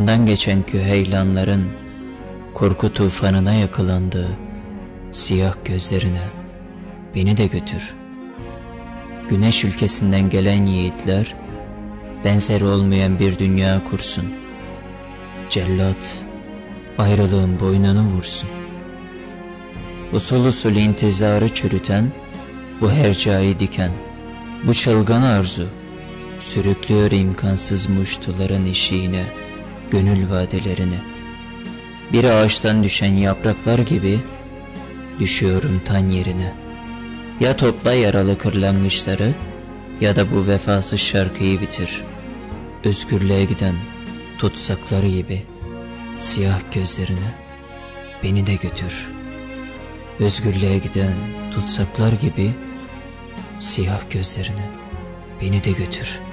Yanından geçen küheylanların korku tufanına yakalandığı siyah gözlerine beni de götür. Güneş ülkesinden gelen yiğitler benzer olmayan bir dünya kursun. Cellat ayrılığın boynunu vursun. Usul usul intizarı çürüten, bu hercai diken, bu çılgın arzu sürüklüyor imkansız muştuların eşiğine gönül vadelerini. Bir ağaçtan düşen yapraklar gibi düşüyorum tan yerine. Ya topla yaralı kırlangıçları ya da bu vefasız şarkıyı bitir. Özgürlüğe giden tutsakları gibi siyah gözlerine beni de götür. Özgürlüğe giden tutsaklar gibi siyah gözlerine beni de götür.